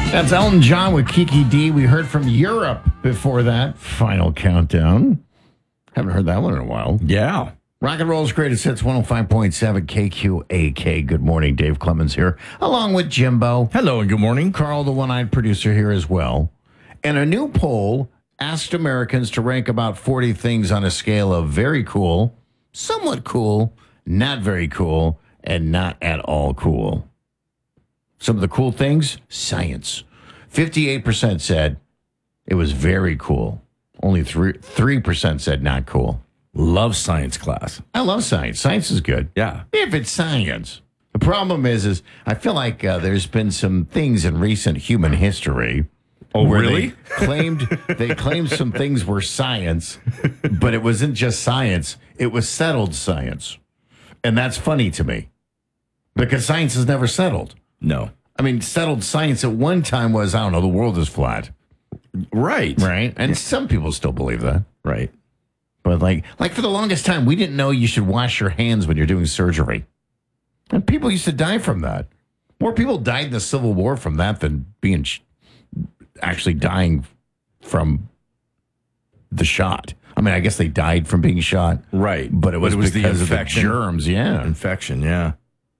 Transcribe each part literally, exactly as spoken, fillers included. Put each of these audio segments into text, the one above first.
That's Elton John with Kiki D. We heard from Europe before that. Final Countdown. Haven't heard that one in a while. Yeah. Rock and Roll's greatest hits, one oh five point seven K Q A K. Good morning, Dave Clemens here, along with Jimbo. Hello and good morning. Carl, the one-eyed producer, here as well. And a new poll asked Americans to rank about forty things on a scale of very cool, somewhat cool, not very cool, and not at all cool. Some of the cool things, science. fifty-eight percent said it was very cool. Only three, 3% said not cool. Love science class. I love science. Science is good. Yeah. If it's science. The problem is, is I feel like uh, there's been some things in recent human history. Oh, where really? They claimed they claimed some things were science, but it wasn't just science. It was settled science. And that's funny to me because science is never settled. No. I mean, settled science at one time was, I don't know, the world is flat. Right. Right? And some people still believe that. Right. But like, like for the longest time, we didn't know you should wash your hands when you're doing surgery. And people used to die from that. More people died in the Civil War from that than being sh- actually dying from the shot. I mean, I guess they died from being shot. Right. But it was, but it was because the of the infection. germs, yeah. Infection, yeah.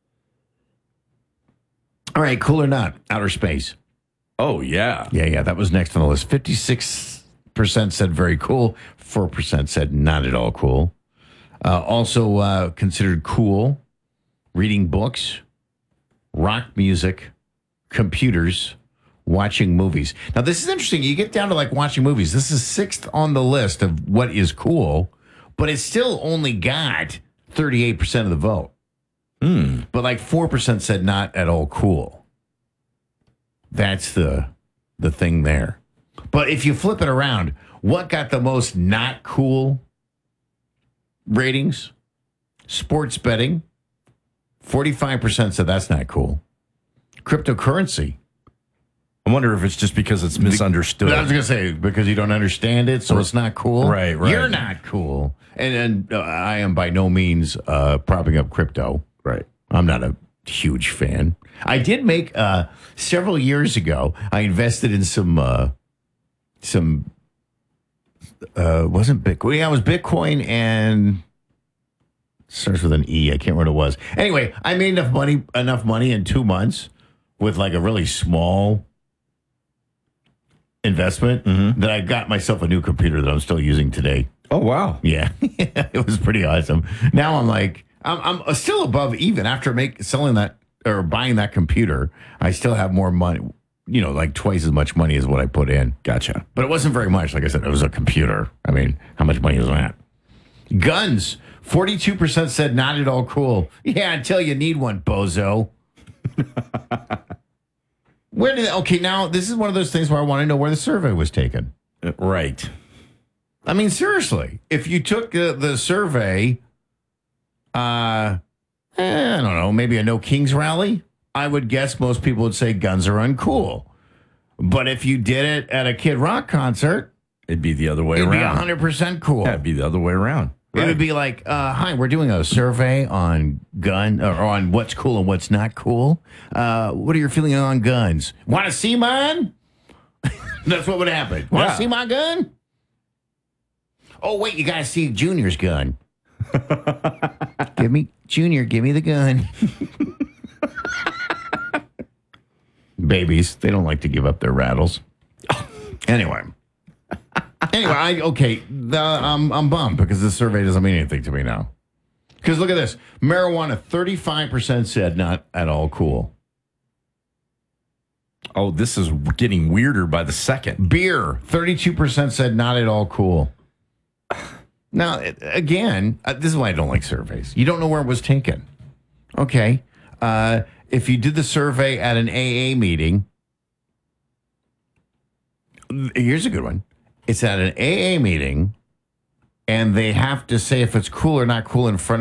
All right, cool or not, outer space. Oh, yeah. Yeah, yeah, that was next on the list. fifty-six percent said very cool. four percent said not at all cool. Uh, also uh, considered cool, reading books, rock music, computers, watching movies. Now, this is interesting. You get down to like watching movies. This is sixth on the list of what is cool, but it still only got thirty-eight percent of the vote. Hmm. But like four percent said not at all cool. That's the the thing there. But if you flip it around, what got the most not cool ratings? Sports betting. forty-five percent said that's not cool. Cryptocurrency. I wonder if it's just because it's misunderstood. I was going to say, because you don't understand it, so it's not cool. Right, right. You're not cool. And, and uh, I am by no means uh, propping up crypto. Right. I'm not a huge fan. I did make, uh, several years ago, I invested in some, uh, some, uh, wasn't Bitcoin. Yeah, it was Bitcoin and starts with an E. I can't remember what it was. Anyway, I made enough money, enough money in two months with like a really small investment Mm-hmm. that I got myself a new computer that I'm still using today. Oh, wow. Yeah, it was pretty awesome. Now I'm like, I'm, I'm still above even after make selling that or buying that computer. I still have more money, you know, like twice as much money as what I put in. Gotcha. But it wasn't very much. Like I said, it was a computer. I mean, how much money was that? Guns. forty-two percent said not at all cool. Yeah, until you need one, bozo. Where did okay? Now this is one of those things where I want to know where the survey was taken. Uh, Right. I mean, seriously, if you took uh, the survey, uh, eh, I don't know, maybe a No Kings rally, I would guess most people would say guns are uncool. But if you did it at a Kid Rock concert, It'd be the other way it'd be around. one hundred percent cool. Yeah, it'd be the other way around. It would be like, uh, hi, we're doing a survey on gun or on what's cool and what's not cool. Uh, what are your feelings on guns? Want to see mine? That's what would happen. Want to Yeah. see my gun? Oh, wait, you got to see Junior's gun. Give me, Junior, give me the gun. Babies, they don't like to give up their rattles. Anyway. Anyway, I, okay, the, um, I'm bummed because this survey doesn't mean anything to me now. Because look at this. Marijuana, thirty-five percent said not at all cool. Oh, this is getting weirder by the second. Beer, thirty-two percent said not at all cool. Now, it- again, uh, this is why I don't like surveys. You don't know where it was taken. Okay. Uh, if you did the survey at an A A meeting, here's a good one. It's at an A A meeting, and they have to say if it's cool or not cool in front